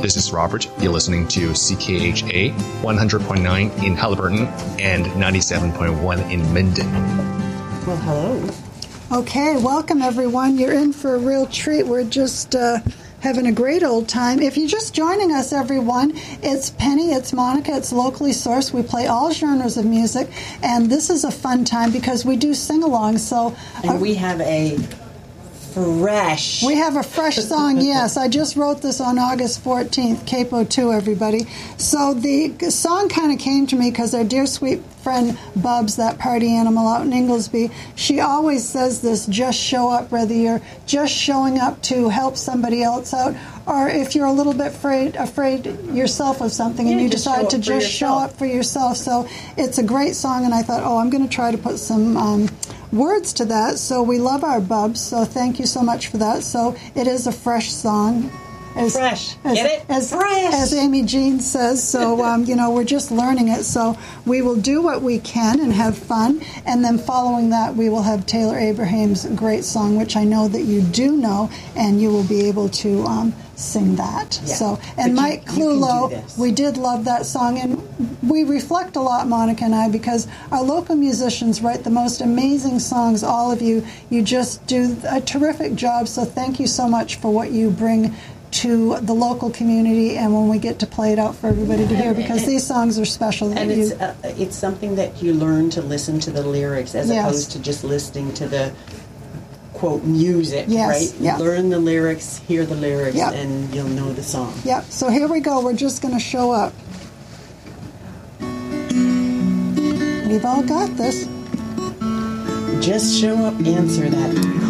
This is Robert. You're listening to CKHA 100.9 in Haliburton and 97.1 in Minden. Well, hello. Okay, welcome everyone. You're in for a real treat. We're just having a great old time. If you're just joining us, everyone, it's Penny, it's Monica, it's locally sourced. We play all genres of music, and this is a fun time because we do sing-alongs. So, and we have a fresh song, yes. I just wrote this on August 14th, Capo 2, everybody. So the song kind of came to me because our dear sweet friend Bubs, that party animal out in Inglesby, she always says this, just show up, whether you're just showing up to help somebody else out or if you're a little bit afraid yourself of something and you decide to just show up for yourself. So it's a great song, and I thought, I'm going to try to put some words to that. So we love our Bubs, so thank you so much for that. So it is a fresh song. Fresh. Get it? Fresh. As Amy Jean says. So, we're just learning it. So we will do what we can and have fun. And then following that, we will have Taylor Abraham's great song, which I know that you do know, and you will be able to sing that. Yeah. So, and Mike Clulo, we did love that song. And we reflect a lot, Monica and I, because our local musicians write the most amazing songs. All of you just do a terrific job. So thank you so much for what you bring to the local community, and when we get to play it out for everybody to hear, because these songs are special. And it's something that you learn to listen to the lyrics as opposed to just listening to the quote music, right? Yeah. Learn the lyrics, hear the lyrics, and you'll know the song. Yep. So here we go. We're just going to show up. We've all got this. Just show up, answer that